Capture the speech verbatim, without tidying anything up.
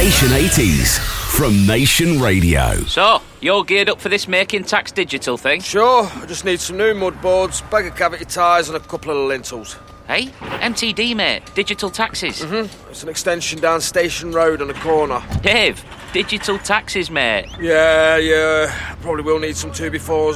Nation eighties from Nation Radio. So, you're geared up for this Making Tax Digital thing? Sure, I just need some new mud boards, bag of cavity tyres and a couple of lintels. Hey, M T D, mate. Digital taxes. Mm-hmm. It's an extension down Station Road on a corner. Dave, digital taxes, mate. Yeah, yeah. Probably will need some two befores